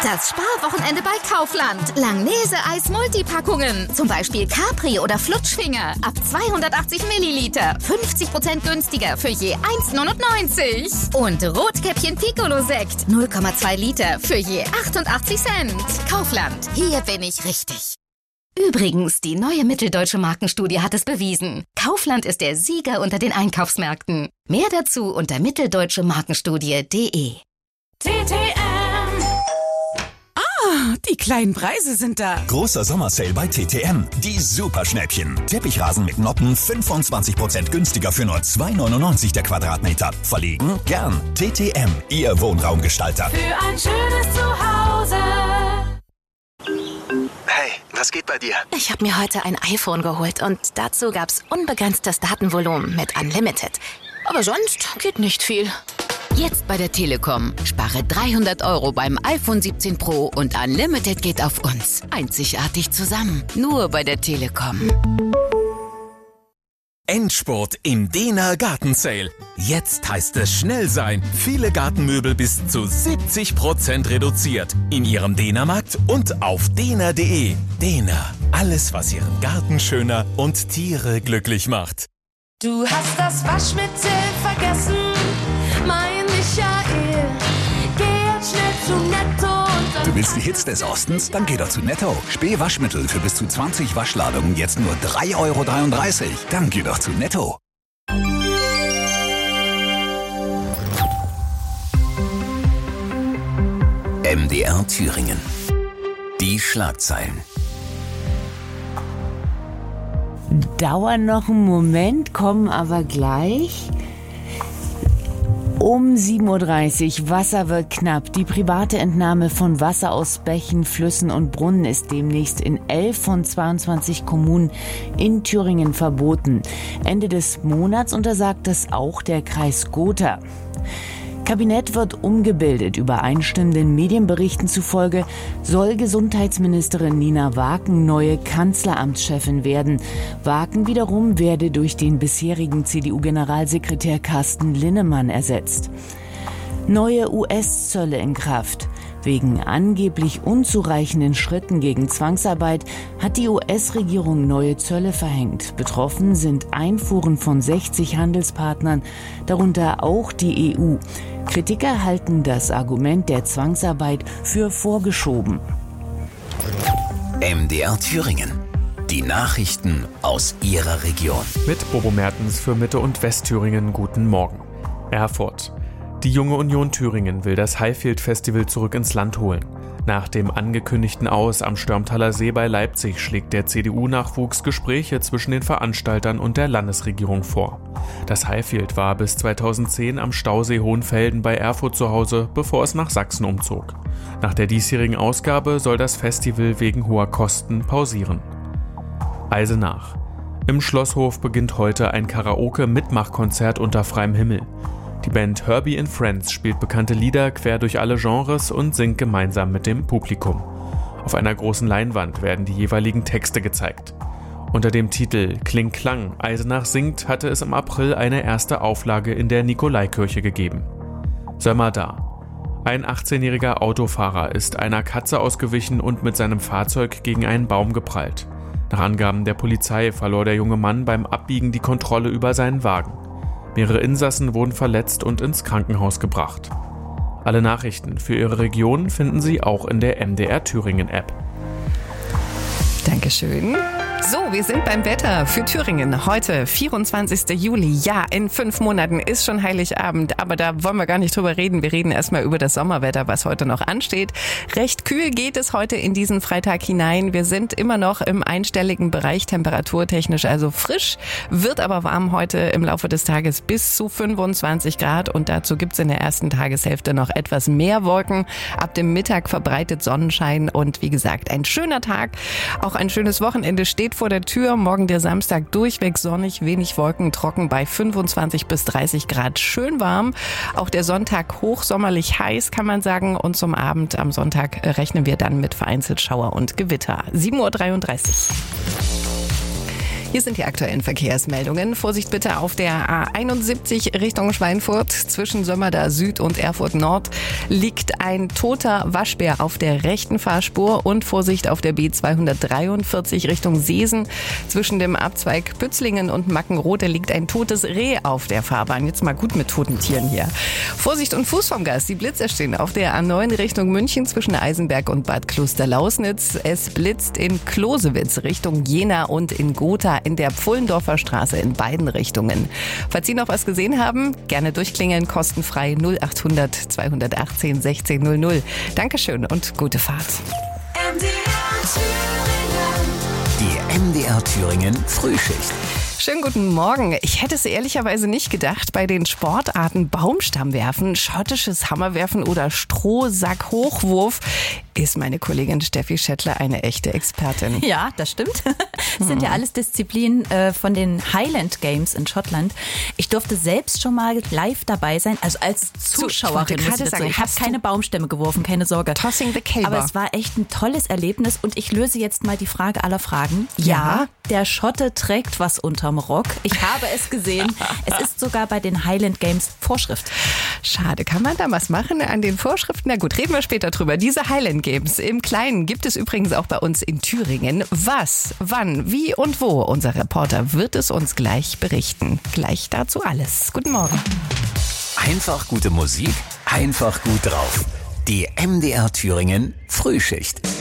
Das Sparwochenende bei Kaufland. Langnese-Eis Multipackungen. Zum Beispiel Capri oder Flutschfinger. Ab 280 Milliliter. 50% günstiger für je 1,99. Und Rotkäppchen Piccolo-Sekt. 0,2 Liter für je 88 Cent. Kaufland. Hier bin ich richtig. Übrigens, die neue Mitteldeutsche Markenstudie hat es bewiesen. Kaufland ist der Sieger unter den Einkaufsmärkten. Mehr dazu unter mitteldeutschemarkenstudie.de. TTM. Die kleinen Preise sind da. Großer Sommersale bei TTM. Die Superschnäppchen. Teppichrasen mit Noppen 25% günstiger für nur 2,99 der Quadratmeter. Verlegen? Gern. TTM, Ihr Wohnraumgestalter. Für ein schönes Zuhause. Hey, was geht bei dir? Ich habe mir heute ein iPhone geholt und dazu gab's unbegrenztes Datenvolumen mit Unlimited. Aber sonst geht nicht viel. Jetzt bei der Telekom. Spare 300 € beim iPhone 17 Pro und Unlimited geht auf uns. Einzigartig zusammen. Nur bei der Telekom. Endspurt im Dehner Gartensale. Jetzt heißt es schnell sein. Viele Gartenmöbel bis zu 70% reduziert. In Ihrem Dehnermarkt und auf dehner.de. Dehner. Alles, was Ihren Garten schöner und Tiere glücklich macht. Du hast das Waschmittel vergessen, mein Michael. Geh jetzt schnell zu Netto und Du willst die Hits des Ostens? Dann geh doch zu Netto. Späh-Waschmittel für bis zu 20 Waschladungen jetzt nur 3,33 €. Dann geh doch zu Netto. MDR Thüringen. Die Schlagzeilen. Dauern noch einen Moment, kommen aber gleich. Um 7:30 Uhr, Wasser wird knapp. Die private Entnahme von Wasser aus Bächen, Flüssen und Brunnen ist demnächst in 11 von 22 Kommunen in Thüringen verboten. Ende des Monats untersagt es auch der Kreis Gotha. Kabinett wird umgebildet. Übereinstimmenden Medienberichten zufolge soll Gesundheitsministerin Nina Waken neue Kanzleramtschefin werden. Waken wiederum werde durch den bisherigen CDU-Generalsekretär Carsten Linnemann ersetzt. Neue US-Zölle in Kraft. Wegen angeblich unzureichenden Schritten gegen Zwangsarbeit hat die US-Regierung neue Zölle verhängt. Betroffen sind Einfuhren von 60 Handelspartnern, darunter auch die EU. Kritiker halten das Argument der Zwangsarbeit für vorgeschoben. MDR Thüringen. Die Nachrichten aus Ihrer Region. Mit Bobo Mertens für Mitte- und Westthüringen. Guten Morgen. Erfurt. Die Junge Union Thüringen will das Highfield Festival zurück ins Land holen. Nach dem angekündigten Aus am Störmtaler See bei Leipzig schlägt der CDU-Nachwuchs Gespräche zwischen den Veranstaltern und der Landesregierung vor. Das Highfield war bis 2010 am Stausee Hohenfelden bei Erfurt zu Hause, bevor es nach Sachsen umzog. Nach der diesjährigen Ausgabe soll das Festival wegen hoher Kosten pausieren. Eisenach. Im Schlosshof beginnt heute ein Karaoke-Mitmachkonzert unter freiem Himmel. Die Band Herbie and Friends spielt bekannte Lieder quer durch alle Genres und singt gemeinsam mit dem Publikum. Auf einer großen Leinwand werden die jeweiligen Texte gezeigt. Unter dem Titel Kling Klang, Eisenach singt, hatte es im April eine erste Auflage in der Nikolaikirche gegeben. Sömmer da. Ein 18-jähriger Autofahrer ist einer Katze ausgewichen und mit seinem Fahrzeug gegen einen Baum geprallt. Nach Angaben der Polizei verlor der junge Mann beim Abbiegen die Kontrolle über seinen Wagen. Mehrere Insassen wurden verletzt und ins Krankenhaus gebracht. Alle Nachrichten für Ihre Region finden Sie auch in der MDR Thüringen App. Dankeschön. So, wir sind beim Wetter für Thüringen. Heute, 24. Juli. Ja, in 5 Monaten ist schon Heiligabend, aber da wollen wir gar nicht drüber reden. Wir reden erstmal über das Sommerwetter, was heute noch ansteht. Recht kühl geht es heute in diesen Freitag hinein. Wir sind immer noch im einstelligen Bereich, temperaturtechnisch also frisch, wird aber warm heute im Laufe des Tages bis zu 25 Grad und dazu gibt es in der ersten Tageshälfte noch etwas mehr Wolken. Ab dem Mittag verbreitet Sonnenschein und wie gesagt, ein schöner Tag. Auch ein schönes Wochenende steht vor der Tür. Morgen der Samstag durchweg sonnig, wenig Wolken, trocken bei 25 bis 30 Grad. Schön warm. Auch der Sonntag hochsommerlich heiß, kann man sagen. Und zum Abend am Sonntag rechnen wir dann mit vereinzelt Schauer und Gewitter. 7:33 Uhr. Hier sind die aktuellen Verkehrsmeldungen. Vorsicht bitte auf der A71 Richtung Schweinfurt. Zwischen Sömmerda Süd und Erfurt Nord liegt ein toter Waschbär auf der rechten Fahrspur. Und Vorsicht auf der B243 Richtung Seesen. Zwischen dem Abzweig Pützlingen und Mackenrode liegt ein totes Reh auf der Fahrbahn. Jetzt mal gut mit toten Tieren hier. Vorsicht und Fuß vom Gas. Die Blitzer stehen auf der A9 Richtung München zwischen Eisenberg und Bad Klosterlausnitz. Es blitzt in Klosewitz Richtung Jena und in Gotha in der Pfullendorfer Straße in beiden Richtungen. Falls Sie noch was gesehen haben, gerne durchklingeln, kostenfrei 0800 218 1600. Dankeschön und gute Fahrt. Die MDR Thüringen Frühschicht. Schönen guten Morgen. Ich hätte es ehrlicherweise nicht gedacht, bei den Sportarten Baumstammwerfen, schottisches Hammerwerfen oder Strohsack-Hochwurf ist meine Kollegin Steffi Schettler eine echte Expertin. Ja, das stimmt. Das sind ja alles Disziplinen von den Highland Games in Schottland. Ich durfte selbst schon mal live dabei sein, also als Zuschauerin. Ich habe keine Baumstämme geworfen, keine Sorge. Tossing the Caber. Aber es war echt ein tolles Erlebnis und ich löse jetzt mal die Frage aller Fragen. Ja, der Schotte trägt was unterm Rock. Ich habe es gesehen. Es ist sogar bei den Highland Games Vorschrift. Schade, kann man da was machen an den Vorschriften? Na gut, reden wir später drüber. Diese Highland Games im Kleinen gibt es übrigens auch bei uns in Thüringen. Was, wann, wie und wo? Unser Reporter wird es uns gleich berichten. Gleich dazu alles. Guten Morgen. Einfach gute Musik, einfach gut drauf. Die MDR Thüringen Frühschicht.